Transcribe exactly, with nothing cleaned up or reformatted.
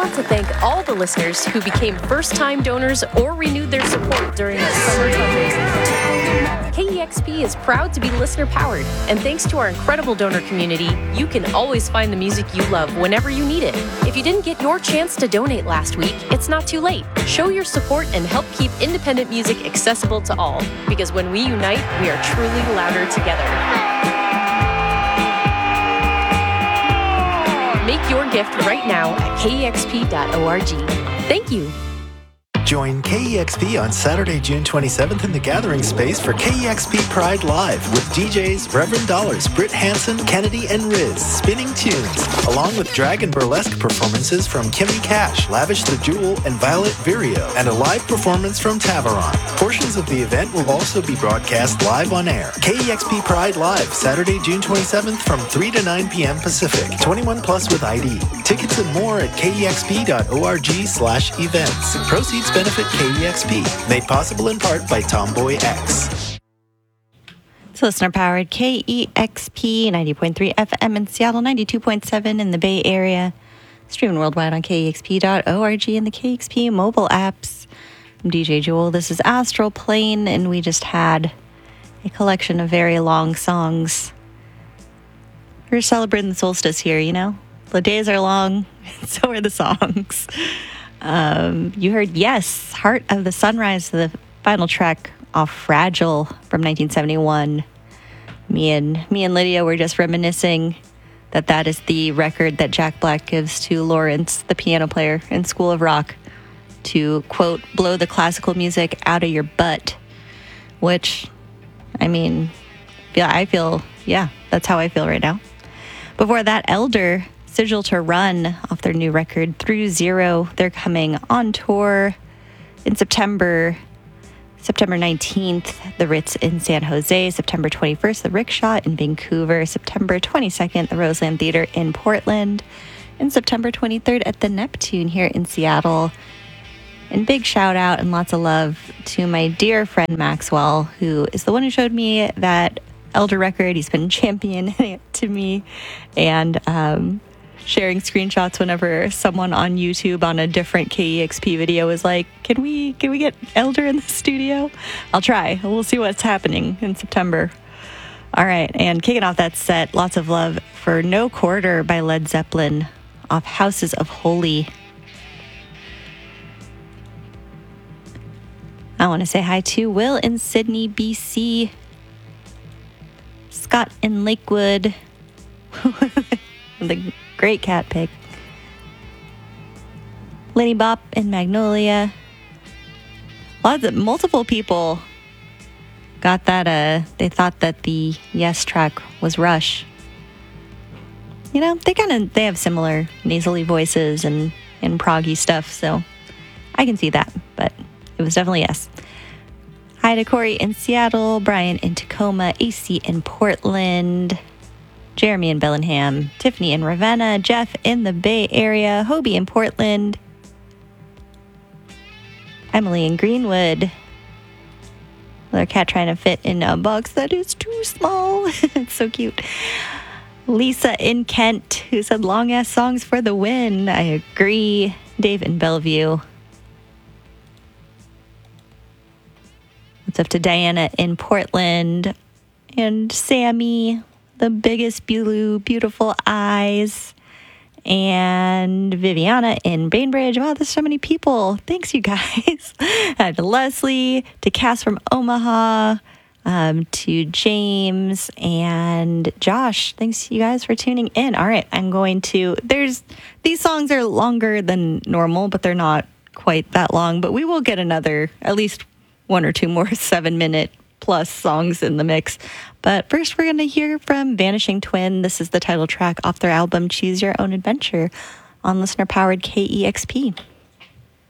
want to thank all the listeners who became first-time donors or renewed their support during the summer fundraising. K E X P is proud to be listener-powered, and thanks to our incredible donor community, you can always find the music you love whenever you need it. If you didn't get your chance to donate last week, it's not too late. Show your support and help keep independent music accessible to all, because when we unite, we are truly louder together. Make your gift right now at K E X P dot org. Thank you. Join K E X P on Saturday, June twenty-seventh in the Gathering Space for K E X P Pride Live with D Js Reverend Dollars, Britt Hansen, Kennedy, and Riz spinning tunes, along with drag and burlesque performances from Kimmy Cash, Lavish the Jewel, and Violet Virio, and a live performance from Taveron. Portions of the event will also be broadcast live on air. K E X P Pride Live, Saturday, June twenty-seventh from three to nine p.m. Pacific. twenty-one plus with I D. Tickets and more at K E X P dot org slash events. Proceeds benefit K E X P. Made possible in part by Tomboy X. It's listener-powered K E X P, ninety point three F M in Seattle, ninety-two point seven in the Bay Area. Streaming worldwide on K E X P dot org and the K E X P mobile apps. I'm D J Jewel. This is Astral Plane, and we just had a collection of very long songs. We're celebrating the solstice here, you know? The days are long, so are the songs. Um, you heard Yes, Heart of the Sunrise, the final track off Fragile from nineteen seventy-one. Me and me and Lydia were just reminiscing that that is the record that Jack Black gives to Lawrence, the piano player in School of Rock, to, quote, blow the classical music out of your butt. Which, I mean, yeah, I feel, yeah, that's how I feel right now. Before that, Elder, Sigil to Run, off their new record, Through Zero. They're coming on tour in September. September nineteenth, the Ritz in San Jose. September twenty-first, the Rickshaw in Vancouver. September twenty-second, the Roseland Theater in Portland. And September twenty-third at the Neptune here in Seattle. And big shout out and lots of love to my dear friend Maxwell, who is the one who showed me that Elder record. He's been championing it to me and um, sharing screenshots whenever someone on YouTube on a different K E X P video is like, can we can we get Elder in the studio? I'll try. We'll see what's happening in September. All right, and kicking off that set, lots of love for No Quarter by Led Zeppelin off Houses of Holy. I want to say hi to Will in Sydney, B C, Scott in Lakewood, the great cat pic, Lenny Bop in Magnolia. Lots of multiple people got that. Uh, they thought that the Yes track was Rush. You know, they kind of they have similar nasally voices and and proggy stuff, so I can see that. But it was definitely Yes. Hi to Corey in Seattle, Brian in Tacoma, A C in Portland, Jeremy in Bellingham, Tiffany in Ravenna, Jeff in the Bay Area, Hobie in Portland, Emily in Greenwood. Another cat trying to fit in a box that is too small. It's so cute. Lisa in Kent, who said long ass songs for the win. I agree. Dave in Bellevue. What's up to Diana in Portland and Sammy, the biggest blue, beautiful eyes, and Viviana in Bainbridge. Wow, there's so many people. Thanks, you guys. uh, to Leslie, to Cass from Omaha, um, to James and Josh. Thanks, you guys, for tuning in. All right, I'm going to, there's, these songs are longer than normal, but they're not quite that long, but we will get another, at least one or two more seven minute plus songs in the mix. But first, we're going to hear from Vanishing Twin. This is the title track off their album Choose Your Own Adventure on listener-powered K E X P.